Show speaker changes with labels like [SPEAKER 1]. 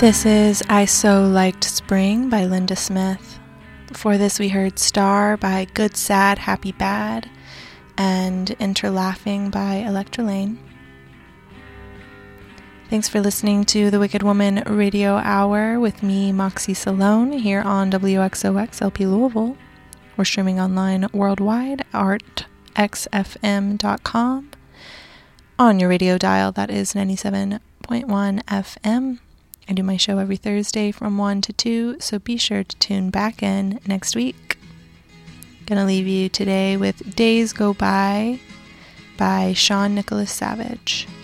[SPEAKER 1] This is I So Liked Spring by Linda Smith. Before this we heard Star by Good Sad Happy Bad and Interlaughing by Electra Lane. Thanks for listening to the Wicked Woman Radio Hour with me, Moxie Salone, here on WXOX LP Louisville. We're streaming online worldwide, artxfm.com. On your radio dial, that is 97.1 FM. I do my show every Thursday from 1 to 2, so be sure to tune back in next week. Gonna leave you today with Days Go By Sean Nicholas Savage.